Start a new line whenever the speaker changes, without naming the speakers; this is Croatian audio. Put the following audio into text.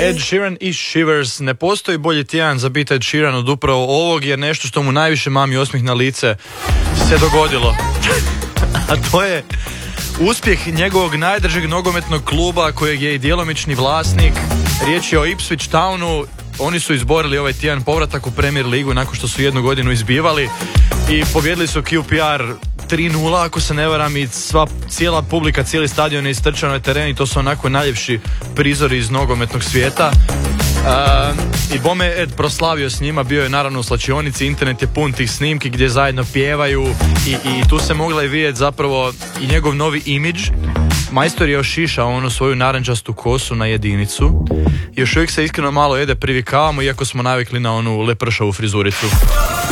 Ed Sheeran i Shivers. Ne postoji bolji tjedan za biti Ed Sheeran od upravo ovog, jer nešto što mu najviše mami osmih na lice se dogodilo. A to je uspjeh njegovog najdržeg nogometnog kluba kojeg je i djelomični vlasnik. Riječ je o Ipswich Townu. Oni su izborili ovaj tjedan povratak u Premier ligu nakon što su jednu godinu izbivali i pobjedili su QPR 3-0 ako se ne varam, i cijela publika, cijeli stadion je istrčao na teren i to su onako najljepši prizori iz nogometnog svijeta. I bome Ed proslavio s njima, bio je naravno u slačionici, internet je pun tih snimki gdje zajedno pjevaju i tu se mogla i vidjeti zapravo i njegov novi imidž. Majstor je ošišao onu svoju narančastu kosu na jedinicu. Još uvijek se iskreno malo Ede privikavamo, iako smo navikli na onu lepršavu frizuricu.